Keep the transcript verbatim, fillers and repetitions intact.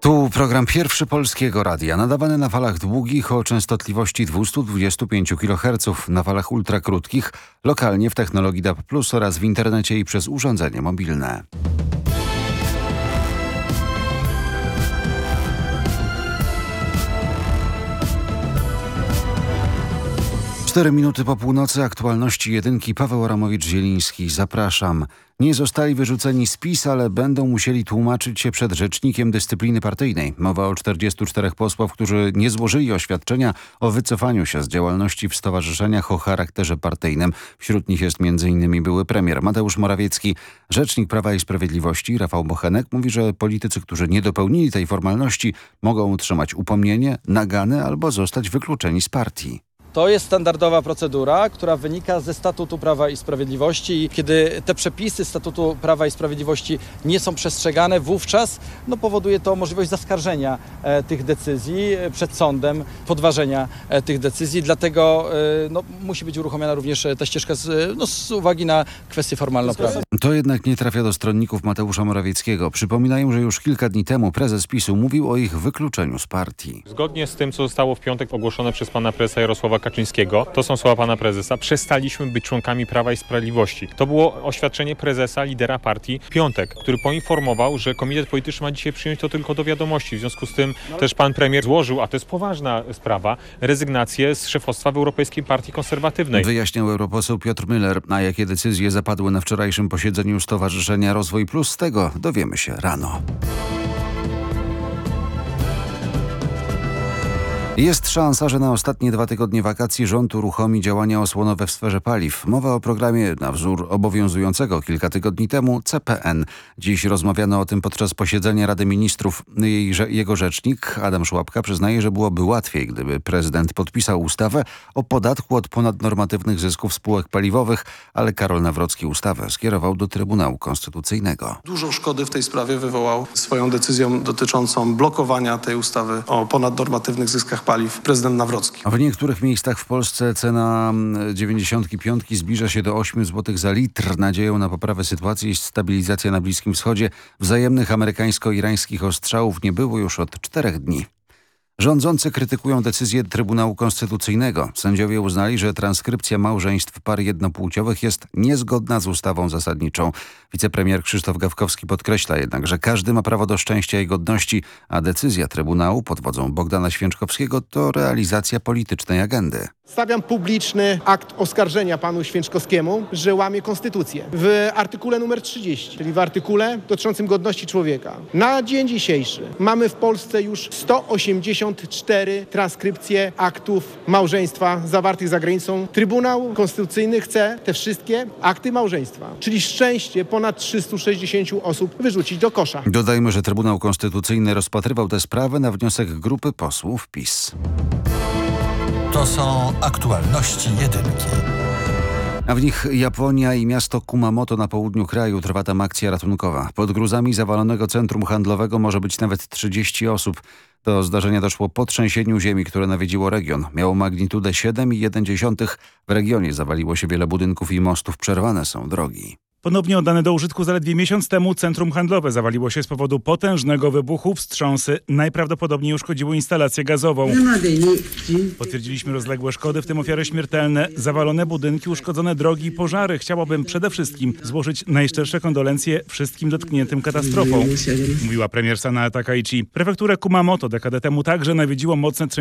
Tu program Pierwszy Polskiego Radia, nadawany na falach długich o częstotliwości dwieście dwadzieścia pięć kiloherców, na falach ultrakrótkich, lokalnie w technologii D A B plus oraz w internecie i przez urządzenie mobilne. Cztery minuty po północy, aktualności jedynki. Paweł Adamowicz-Zieliński. Zapraszam. Nie zostali wyrzuceni z PiS, ale będą musieli tłumaczyć się przed Rzecznikiem Dyscypliny Partyjnej. Mowa o czterdziestu czterech posłach, którzy nie złożyli oświadczenia o wycofaniu się z działalności w stowarzyszeniach o charakterze partyjnym. Wśród nich jest między innymi były premier Mateusz Morawiecki. Rzecznik Prawa i Sprawiedliwości Rafał Bochenek mówi, że politycy, którzy nie dopełnili tej formalności, mogą otrzymać upomnienie, nagany albo zostać wykluczeni z partii. To jest standardowa procedura, która wynika ze Statutu Prawa i Sprawiedliwości i kiedy te przepisy Statutu Prawa i Sprawiedliwości nie są przestrzegane, wówczas no, powoduje to możliwość zaskarżenia e, tych decyzji przed sądem, podważenia e, tych decyzji. Dlatego e, no, musi być uruchomiona również ta ścieżka z, no, z uwagi na kwestie formalno-prawne. To jednak nie trafia do stronników Mateusza Morawieckiego. Przypominają, że już kilka dni temu prezes PiS-u mówił o ich wykluczeniu z partii. Zgodnie z tym, co zostało w piątek ogłoszone przez pana prezesa Jarosława Kaczyńskiego, to są słowa pana prezesa, przestaliśmy być członkami Prawa i Sprawiedliwości. To było oświadczenie prezesa, lidera partii w piątek, który poinformował, że komitet polityczny ma dzisiaj przyjąć to tylko do wiadomości. W związku z tym też pan premier złożył, a to jest poważna sprawa, rezygnację z szefostwa w Europejskiej Partii Konserwatywnej. Wyjaśniał europoseł Piotr Müller, a jakie decyzje zapadły na wczorajszym posiedzeniu Stowarzyszenia Rozwój Plus, z tego dowiemy się rano. Jest szansa, że na ostatnie dwa tygodnie wakacji rząd uruchomi działania osłonowe w sferze paliw. Mowa o programie na wzór obowiązującego kilka tygodni temu C P N. Dziś rozmawiano o tym podczas posiedzenia Rady Ministrów. Jej, jego rzecznik Adam Szłapka przyznaje, że byłoby łatwiej, gdyby prezydent podpisał ustawę o podatku od ponadnormatywnych zysków spółek paliwowych, ale Karol Nawrocki ustawę skierował do Trybunału Konstytucyjnego. Dużo szkody w tej sprawie wywołał swoją decyzją dotyczącą blokowania tej ustawy o ponadnormatywnych zyskach paliw prezydent Nawrocki. W niektórych miejscach w Polsce cena dziewięćdziesiątki piątki zbliża się do ośmiu złotych za litr. Nadzieją na poprawę sytuacji jest stabilizacja na Bliskim Wschodzie. Wzajemnych amerykańsko-irańskich ostrzałów nie było już od czterech dni. Rządzący krytykują decyzję Trybunału Konstytucyjnego. Sędziowie uznali, że transkrypcja małżeństw par jednopłciowych jest niezgodna z ustawą zasadniczą. Wicepremier Krzysztof Gawkowski podkreśla jednak, że każdy ma prawo do szczęścia i godności, a decyzja Trybunału pod wodzą Bogdana Święczkowskiego to realizacja politycznej agendy. Stawiam publiczny akt oskarżenia panu Święczkowskiemu, że łamie konstytucję. W artykule numer trzydzieści, czyli w artykule dotyczącym godności człowieka. Na dzień dzisiejszy mamy w Polsce już sto osiemdziesiąt cztery transkrypcje aktów małżeństwa zawartych za granicą. Trybunał Konstytucyjny chce te wszystkie akty małżeństwa, czyli szczęście ponad trzystu sześćdziesięciu osób wyrzucić do kosza. Dodajmy, że Trybunał Konstytucyjny rozpatrywał tę sprawę na wniosek grupy posłów PiS. To są aktualności jedynki. A w nich Japonia i miasto Kumamoto na południu kraju. Trwa tam akcja ratunkowa. Pod gruzami zawalonego centrum handlowego może być nawet trzydzieści osób. Do zdarzenia doszło po trzęsieniu ziemi, które nawiedziło region. Miało magnitudę siedem i jeden dziesiątych. W regionie zawaliło się wiele budynków i mostów. Przerwane są drogi. Ponownie oddane do użytku zaledwie miesiąc temu centrum handlowe zawaliło się z powodu potężnego wybuchu. Wstrząsy najprawdopodobniej uszkodziły instalację gazową. Potwierdziliśmy rozległe szkody, w tym ofiary śmiertelne, zawalone budynki, uszkodzone drogi i pożary. Chciałabym przede wszystkim złożyć najszczersze kondolencje wszystkim dotkniętym katastrofą, mówiła premier Sanaa Takaichi. Prefekturę Kumamoto dekadę temu także nawiedziło mocne trzęsienie.